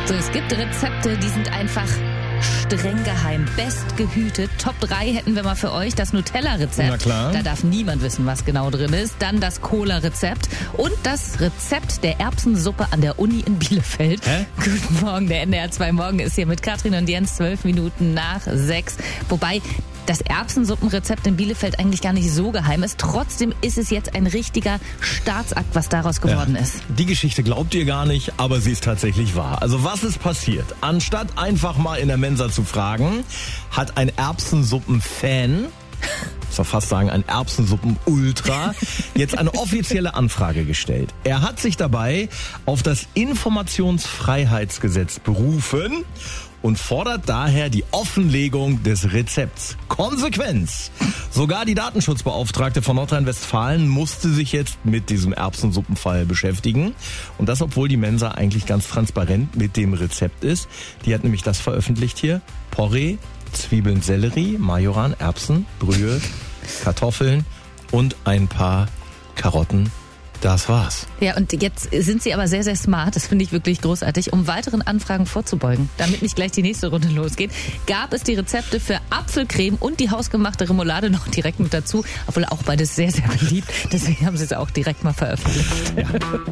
So, es gibt Rezepte, die sind einfach streng geheim, best gehütet. Top 3 hätten wir mal für euch. Das Nutella-Rezept. Na klar. Da darf niemand wissen, was genau drin ist. Dann das Cola-Rezept und das Rezept der Erbsensuppe an der Uni in Bielefeld. Hä? Guten Morgen, der NDR 2 Morgen ist hier mit Katrin und Jens, 12 Minuten nach 6. Wobei das Erbsensuppenrezept in Bielefeld eigentlich gar nicht so geheim ist. Trotzdem ist es jetzt ein richtiger Staatsakt, was daraus geworden ist. Die Geschichte glaubt ihr gar nicht, aber sie ist tatsächlich wahr. Also was ist passiert? Anstatt einfach mal in der Mensa zu fragen, hat ein Erbsensuppen-Fan, ich soll fast sagen ein Erbsensuppen-Ultra, jetzt eine offizielle Anfrage gestellt. Er hat sich dabei auf das Informationsfreiheitsgesetz berufen und fordert daher die Offenlegung des Rezepts. Konsequenz! Sogar die Datenschutzbeauftragte von Nordrhein-Westfalen musste sich jetzt mit diesem Erbsensuppenfall beschäftigen. Und das, obwohl die Mensa eigentlich ganz transparent mit dem Rezept ist. Die hat nämlich das veröffentlicht hier. Porree, Zwiebeln, Sellerie, Majoran, Erbsen, Brühe, Kartoffeln und ein paar Karotten. Das war's. Ja, und jetzt sind sie aber sehr, sehr smart. Das finde ich wirklich großartig. Um weiteren Anfragen vorzubeugen, damit nicht gleich die nächste Runde losgeht, gab es die Rezepte für Apfelcreme und die hausgemachte Remoulade noch direkt mit dazu. Obwohl auch beides sehr, sehr beliebt. Deswegen haben sie es auch direkt mal veröffentlicht. Ja.